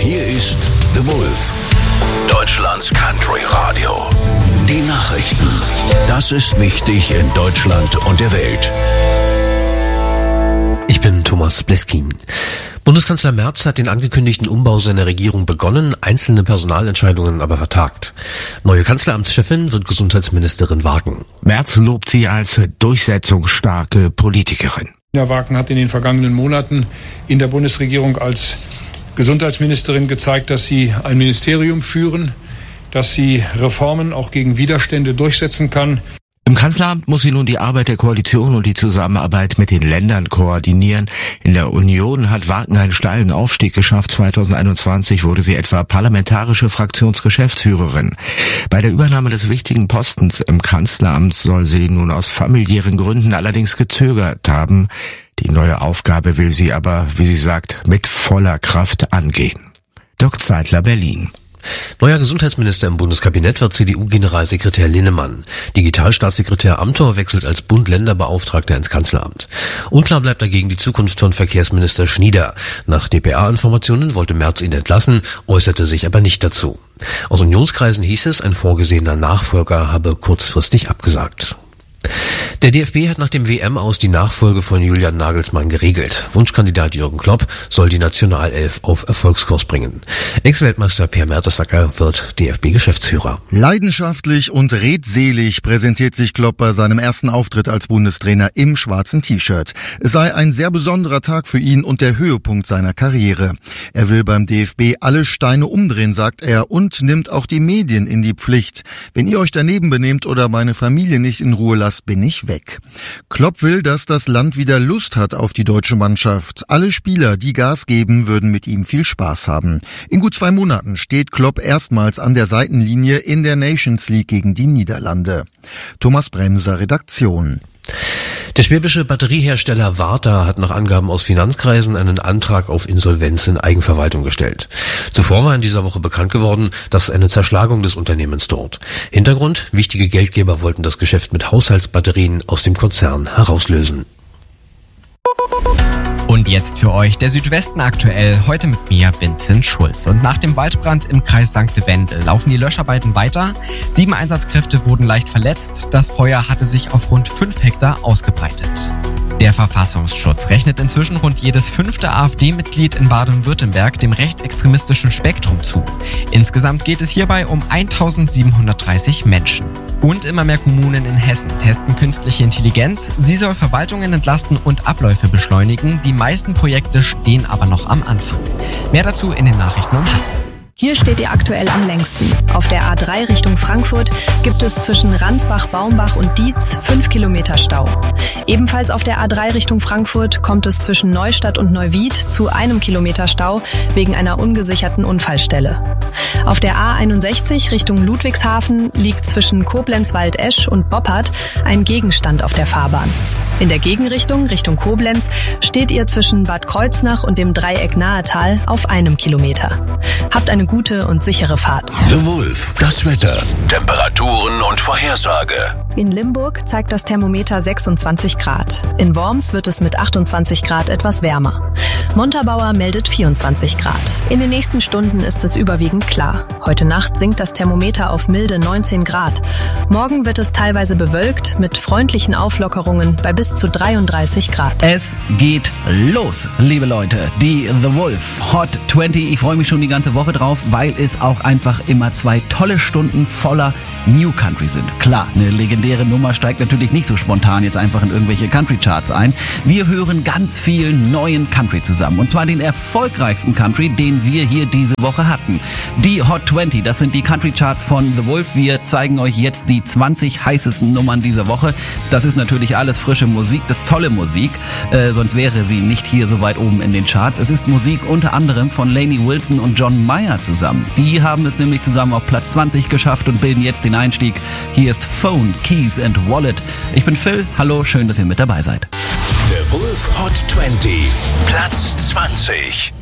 Hier ist The Wolf, Deutschlands Country Radio. Die Nachrichten. Das ist wichtig in Deutschland und der Welt. Ich bin Thomas Bleskin. Bundeskanzler Merz hat den angekündigten Umbau seiner Regierung begonnen, einzelne Personalentscheidungen aber vertagt. Neue Kanzleramtschefin wird Gesundheitsministerin Wagen. Merz lobt sie als durchsetzungsstarke Politikerin. Nina Wagen hat in den vergangenen Monaten in der Bundesregierung als Gesundheitsministerin gezeigt, dass sie ein Ministerium führen, dass sie Reformen auch gegen Widerstände durchsetzen kann. Im Kanzleramt muss sie nun die Arbeit der Koalition und die Zusammenarbeit mit den Ländern koordinieren. In der Union hat Wagen einen steilen Aufstieg geschafft. 2021 wurde sie etwa parlamentarische Fraktionsgeschäftsführerin. Bei der Übernahme des wichtigen Postens im Kanzleramt soll sie nun aus familiären Gründen allerdings gezögert haben. Die neue Aufgabe will sie aber, wie sie sagt, mit voller Kraft angehen. Dirk Zeitler, Berlin. Neuer Gesundheitsminister im Bundeskabinett wird CDU-Generalsekretär Linnemann. Digitalstaatssekretär Amthor wechselt als Bund-Länder-Beauftragter ins Kanzleramt. Unklar bleibt dagegen die Zukunft von Verkehrsminister Schnieder. Nach dpa-Informationen wollte Merz ihn entlassen, äußerte sich aber nicht dazu. Aus Unionskreisen hieß es, ein vorgesehener Nachfolger habe kurzfristig abgesagt. Der DFB hat nach dem WM-Aus die Nachfolge von Julian Nagelsmann geregelt. Wunschkandidat Jürgen Klopp soll die Nationalelf auf Erfolgskurs bringen. Ex-Weltmeister Per Mertesacker wird DFB-Geschäftsführer. Leidenschaftlich und redselig präsentiert sich Klopp bei seinem ersten Auftritt als Bundestrainer im schwarzen T-Shirt. Es sei ein sehr besonderer Tag für ihn und der Höhepunkt seiner Karriere. Er will beim DFB alle Steine umdrehen, sagt er, und nimmt auch die Medien in die Pflicht. Wenn ihr euch daneben benehmt oder meine Familie nicht in Ruhe lasst, bin ich weg. Klopp will, dass das Land wieder Lust hat auf die deutsche Mannschaft. Alle Spieler, die Gas geben, würden mit ihm viel Spaß haben. In gut 2 Monaten steht Klopp erstmals an der Seitenlinie in der Nations League gegen die Niederlande. Thomas Bremser, Redaktion. Der schwäbische Batteriehersteller Varta hat nach Angaben aus Finanzkreisen einen Antrag auf Insolvenz in Eigenverwaltung gestellt. Zuvor war in dieser Woche bekannt geworden, dass eine Zerschlagung des Unternehmens droht. Hintergrund: wichtige Geldgeber wollten das Geschäft mit Haushaltsbatterien aus dem Konzern herauslösen. Und jetzt für euch der Südwesten aktuell, heute mit mir, Vincent Schulz. Und nach dem Waldbrand im Kreis St. Wendel laufen die Löscharbeiten weiter. 7 Einsatzkräfte wurden leicht verletzt. Das Feuer hatte sich auf rund 5 Hektar ausgebreitet. Der Verfassungsschutz rechnet inzwischen rund jedes 5. AfD-Mitglied in Baden-Württemberg dem rechtsextremistischen Spektrum zu. Insgesamt geht es hierbei um 1730 Menschen. Und immer mehr Kommunen in Hessen testen künstliche Intelligenz. Sie soll Verwaltungen entlasten und Abläufe beschleunigen. Die meisten Projekte stehen aber noch am Anfang. Mehr dazu in den Nachrichten um halb. Hier steht ihr aktuell am längsten. Auf der A3 Richtung Frankfurt gibt es zwischen Ransbach, Baumbach und Dietz 5 Kilometer Stau. Ebenfalls auf der A3 Richtung Frankfurt kommt es zwischen Neustadt und Neuwied zu 1 Kilometer Stau wegen einer ungesicherten Unfallstelle. Auf der A61 Richtung Ludwigshafen liegt zwischen Koblenz-Wald-Esch und Boppard ein Gegenstand auf der Fahrbahn. In der Gegenrichtung Richtung Koblenz steht ihr zwischen Bad Kreuznach und dem Dreieck Nahetal auf 1 Kilometer. Habt eine gute und sichere Fahrt. The Wolf, das Wetter, Temperaturen und Vorhersage. In Limburg zeigt das Thermometer 26 Grad. In Worms wird es mit 28 Grad etwas wärmer. Montabaur meldet 24 Grad. In den nächsten Stunden ist es überwiegend klar. Heute Nacht sinkt das Thermometer auf milde 19 Grad. Morgen wird es teilweise bewölkt mit freundlichen Auflockerungen bei bis zu 33 Grad. Es geht los, liebe Leute. Die The Wolf Hot 20. Ich freue mich schon die ganze Woche drauf, weil es auch einfach immer 2 tolle Stunden voller New Country sind. Klar, eine legendäre Nummer steigt natürlich nicht so spontan jetzt einfach in irgendwelche Country Charts ein. Wir hören ganz viel neuen Country zusammen. Und zwar den erfolgreichsten Country, den wir hier diese Woche hatten. Die Hot 20, das sind die Country Charts von The Wolf. Wir zeigen euch jetzt die 20 heißesten Nummern dieser Woche. Das ist natürlich alles frische Musik, das ist tolle Musik. Sonst wäre sie nicht hier so weit oben in den Charts. Es ist Musik unter anderem von Lainey Wilson und John Mayer zusammen. Die haben es nämlich zusammen auf Platz 20 geschafft und bilden jetzt den Einstieg. Hier ist Phone, Keys and Wallet. Ich bin Phil. Hallo, schön, dass ihr mit dabei seid. The Wolf Hot 20, Platz 20.